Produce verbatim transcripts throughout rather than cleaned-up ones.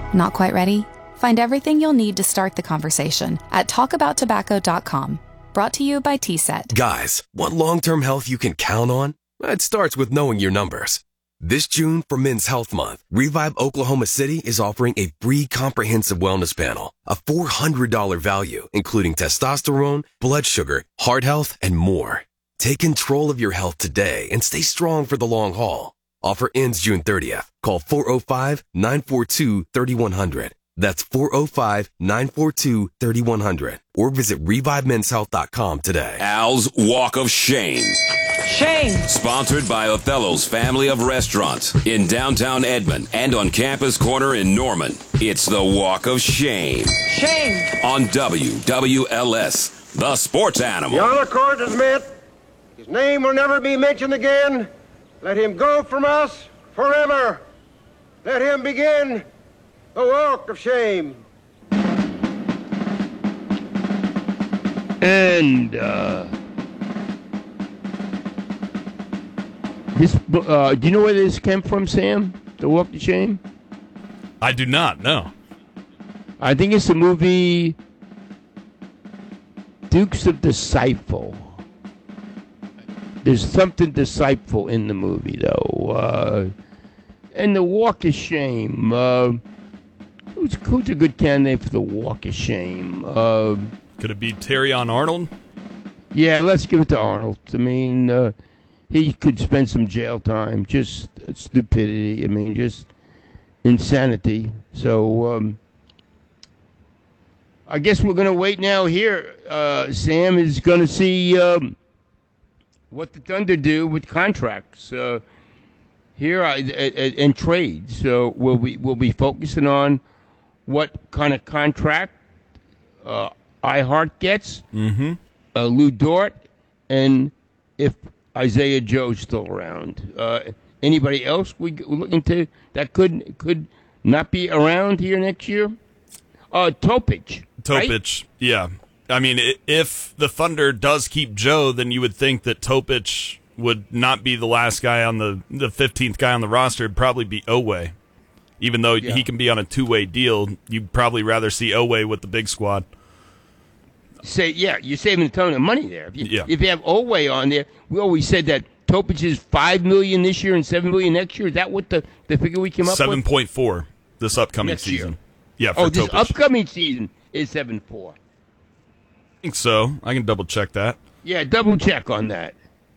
Not quite ready? Find everything you'll need to start the conversation at talk about tobacco dot com. Brought to you by T SET. Guys, want long-term health you can count on? It starts with knowing your numbers. This June, for Men's Health Month, Revive Oklahoma City is offering a free comprehensive wellness panel, a four hundred dollars value, including testosterone, blood sugar, heart health, and more. Take control of your health today and stay strong for the long haul. Offer ends June thirtieth. Call four oh five, nine four two, three one zero zero. That's four oh five, nine four two, three one zero zero. Or visit revive men's health dot com today. Al's Walk of Shame. Shame. Sponsored by Othello's family of restaurants in downtown Edmond and on Campus Corner in Norman. It's the Walk of Shame. Shame. On W W L S, the sports animal. The honor court has met. His name will never be mentioned again. Let him go from us forever. Let him begin the walk of shame. And uh, this, uh, do you know where this came from, Sam? The walk of shame? I do not, no. I think it's the movie Dukes of Disciple. There's something disciple in the movie, though. Uh, and the walk of shame. Uh, who's, who's a good candidate for the walk of shame? Uh, Could it be Terrion Arnold? Yeah, let's give it to Arnold. I mean, uh, he could spend some jail time. Just stupidity. I mean, just insanity. So, um, I guess we're going to wait now here. Uh, Sam is going to see... Um, what the Thunder do with contracts uh, here and trades. So we'll be we'll be focusing on what kind of contract uh, iHeart gets, mm-hmm. uh, Lou Dort, and if Isaiah Joe's still around. Uh, anybody else we looking to that could could not be around here next year? Uh, Topic. Topic, right? yeah. I mean, if the Thunder does keep Joe, then you would think that Topic would not be the last guy on the the fifteenth guy on the roster. It'd probably be Oweh. Even though yeah. he can be on a two-way deal, you'd probably rather see Oweh with the big squad. Say, yeah, you're saving a ton of money there. If you, yeah. if you have Oweh on there, we always said that Topic is five million dollars this year and seven million dollars next year. Is that what the, the figure we came up seven. with? seven point four this upcoming next season. Year. Yeah, for Oh, this Topic. upcoming season is seven point four. I think so. I can double check that. Yeah, double check on that.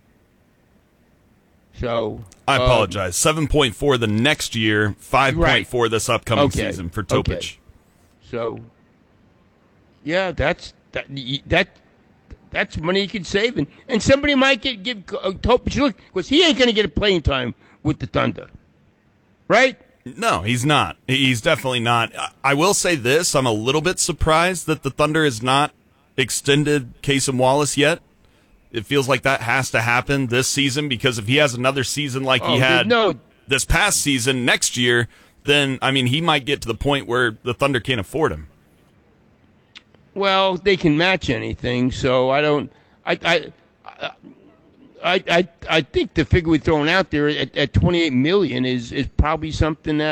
So I uh, apologize. seven point four the next year, five point four right. this upcoming okay. season for Topic. Okay. So yeah, that's that that that's money you can save, and, and somebody might get give uh, Topic look because he ain't going to get a playing time with the Thunder, right? No, he's not. He's definitely not. I will say this: I'm a little bit surprised that the Thunder has not extended Kasem Wallace yet. It feels like that has to happen this season because if he has another season like oh, he had no. this past season next year, then, I mean, he might get to the point where the Thunder can't afford him. Well, they can match anything, so I don't. I I I I, I think the figure we're throwing out there at, at twenty-eight million dollars is, is probably something that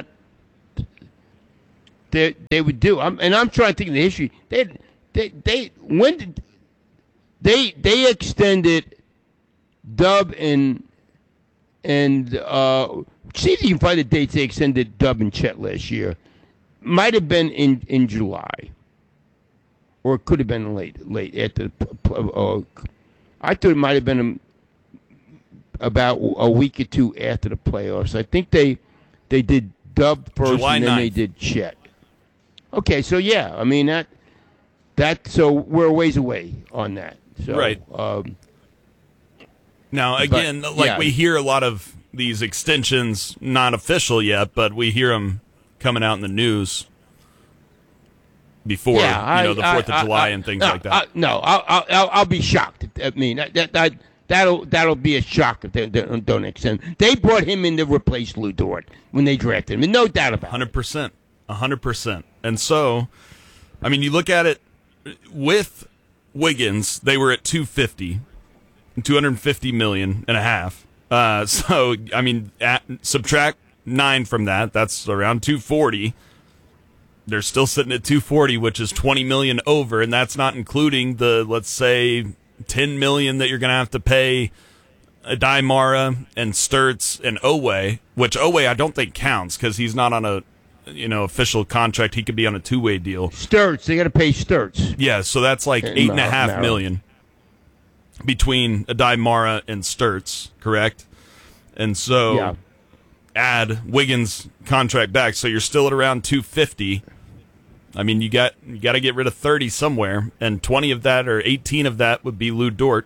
they they would do. I'm, and I'm trying to think of the history. They they they when did they they extended Dub and and uh, see if you can find the dates they extended Dub and Chet last year. Might have been in, in July, or it could have been late late at the. Uh, I thought it might have been about a week or two after the playoffs. I think they they did Dub first, July and then ninth. they did Chet. Okay, so yeah, I mean that that so we're a ways away on that. So, right. Um, now again, but, like yeah. we hear a lot of these extensions not official yet, but we hear them coming out in the news before yeah, you know the I, Fourth I, of July I, and things I, like that. I, no, I'll, I'll I'll be shocked. I mean that that, that that'll that'll be a shock if they don't, don't extend. They brought him in to replace Lou Dort when they drafted him, no doubt about it. Hundred percent, a hundred percent. And so, I mean, you look at it with Wiggins, they were at two fifty, two hundred fifty million and a half. Uh, so I mean, at, subtract nine from that, that's around two forty. They're still sitting at two forty, which is twenty million dollars over, and that's not including the, let's say, ten million dollars that you're going to have to pay Adai Mara and Sturtz and Oweh, which Oweh I don't think counts because he's not on a you know official contract. He could be on a two-way deal. Sturtz, they got to pay Sturtz. Yeah, so that's like And eight and a Mara- half Mara. million between Adai Mara and Sturtz, correct? And so Yeah. add Wiggins' contract back, so you're still at around two fifty. I mean, you got you got to get rid of thirty somewhere, and twenty of that or eighteen of that would be Lou Dort.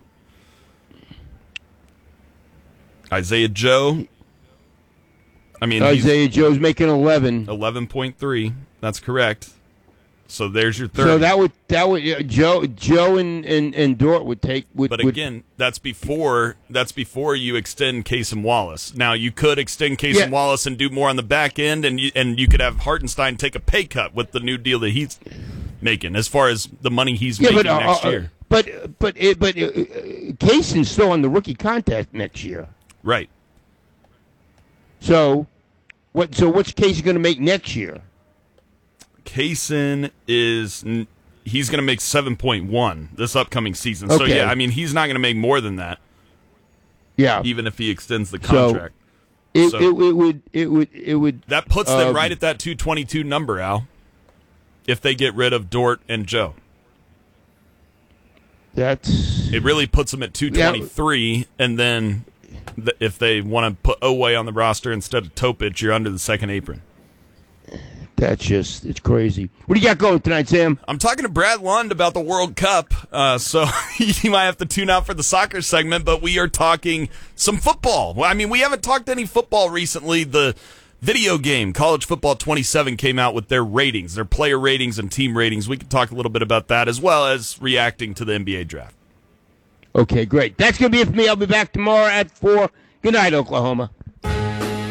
Isaiah Joe. I mean, Isaiah Joe's making eleven. eleven point three. That's correct. So there's your thirty. So that would that would uh, Joe Joe and, and, and Dort would take. Would, But would- again, that's before that's before you extend Kasem Wallace. Now you could extend Kasem Yeah. Wallace and do more on the back end, and you and you could have Hartenstein take a pay cut with the new deal that he's making, as far as the money he's yeah, making but, uh, next uh, year. But but it, but uh, uh, Kaysen's still on the rookie contract next year. Right. So what? So what's Kaysen going to make next year? Kaysen is he's going to make seven point one this upcoming season. So Okay. yeah, I mean he's not going to make more than that, Yeah, even if he extends the So, contract. it, so- it, it would it would it would That puts them um, right at that two twenty-two number, Al. If they get rid of Dort and Joe, That's it really puts them at two twenty-three. And then th- if they want to put Oweh on the roster instead of Topic, you're under the second apron. that's just it's crazy. What do you got going tonight, Sam? I'm talking to Brad Lund about the World Cup, uh, so you might have to tune out for the soccer segment, but we are talking some football. Well, I mean, we haven't talked any football recently. The video game, College Football twenty-seven, came out with their ratings, their player ratings and team ratings. We can talk a little bit about that, as well as reacting to the N B A draft. Okay, great. That's going to be it for me. I'll be back tomorrow at four. Good night, Oklahoma.